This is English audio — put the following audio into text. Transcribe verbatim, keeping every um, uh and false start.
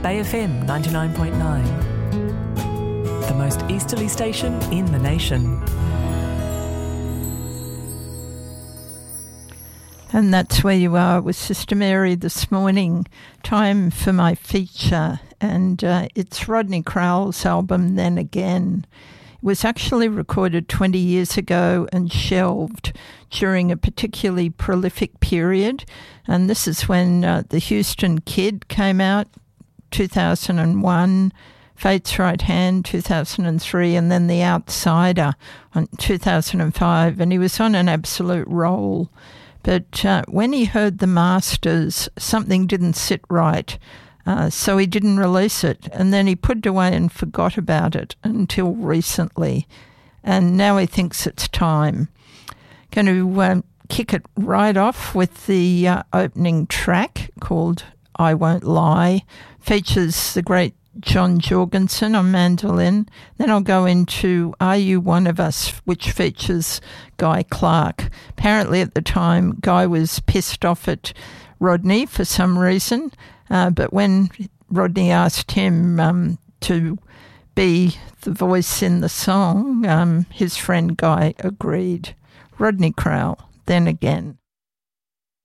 Bay F M ninety-nine point nine, the most easterly station in the nation. And that's where you are with Sister Mary this morning. Time for my feature, and uh, it's Rodney Crowell's album, Then Again. It was actually recorded twenty years ago and shelved during a particularly prolific period. And this is when uh, The Houston Kid came out, two thousand one, Fate's Right Hand, two thousand three, and then The Outsider in two thousand five. And he was on an absolute roll. But uh, when he heard the Masters, something didn't sit right. Uh, so he didn't release it, and then he put it away and forgot about it until recently. And now he thinks it's time. Going to um, kick it right off with the uh, opening track called I Won't Lie. Features the great John Jorgensen on mandolin. Then I'll go into Are You One of Us, which features Guy Clark. Apparently at the time, Guy was pissed off at Rodney for some reason, uh, but when Rodney asked him um, to be the voice in the song, um, his friend Guy agreed. Rodney Crowell, Then Again.